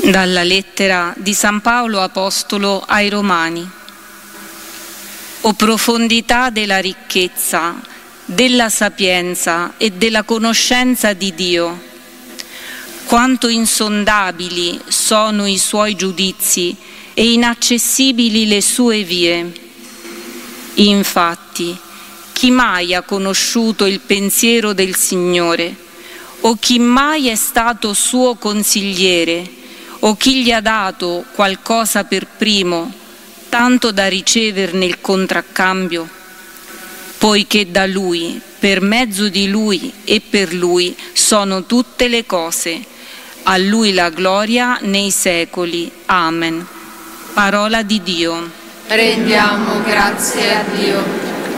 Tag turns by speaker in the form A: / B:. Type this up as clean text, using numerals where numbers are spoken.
A: Dalla lettera di San Paolo Apostolo ai Romani. O profondità della ricchezza, della sapienza e della conoscenza di Dio! Quanto insondabili sono i suoi giudizi e inaccessibili le sue vie. Infatti, chi mai ha conosciuto il pensiero del Signore? O chi mai è stato suo consigliere? O chi gli ha dato qualcosa per primo, tanto da riceverne il contraccambio? Poiché da Lui, per mezzo di Lui e per Lui sono tutte le cose. A Lui la gloria nei secoli. Amen. Parola di Dio.
B: Rendiamo grazie a Dio.